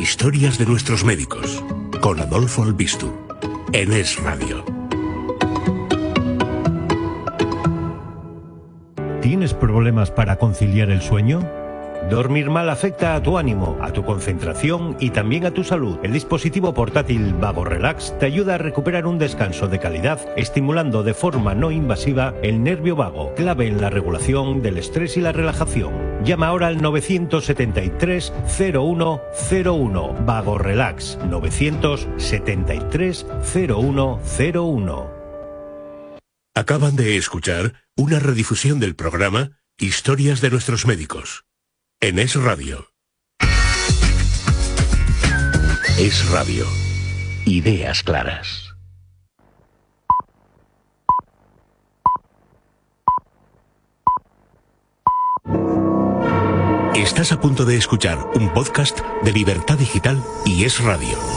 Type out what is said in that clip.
Historias de nuestros médicos, con Adolfo Albistu, en Es Radio. ¿Tienes problemas para conciliar el sueño? Dormir mal afecta a tu ánimo, a tu concentración y también a tu salud. El dispositivo portátil Vago Relax te ayuda a recuperar un descanso de calidad, estimulando de forma no invasiva el nervio vago, clave en la regulación del estrés y la relajación. Llama ahora al 973 0101. Vago Relax 973 0101. Acaban de escuchar una redifusión del programa Historias de nuestros médicos, en Es Radio. Es Radio. Ideas claras. Estás a punto de escuchar un podcast de Libertad Digital y Es Radio.